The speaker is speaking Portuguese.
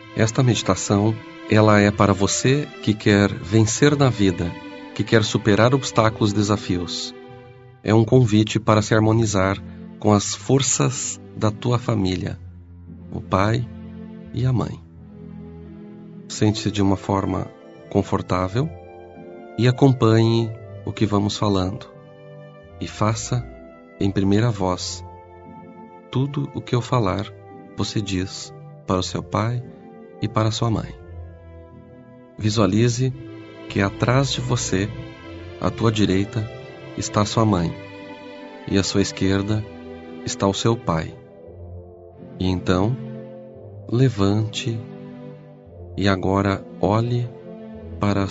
Esta meditação, ela é para você que quer vencer na vida, que quer superar obstáculos e desafios. É um convite para se harmonizar com as forças da tua família, o pai e a mãe. Sente-se de uma forma confortável e acompanhe o que vamos falando. E faça em primeira voz. Tudo o que eu falar, você diz para o seu pai e para a sua mãe. Visualize que atrás de você, à tua direita, está sua mãe e à sua esquerda está o seu pai. E então, levante e agora olhe para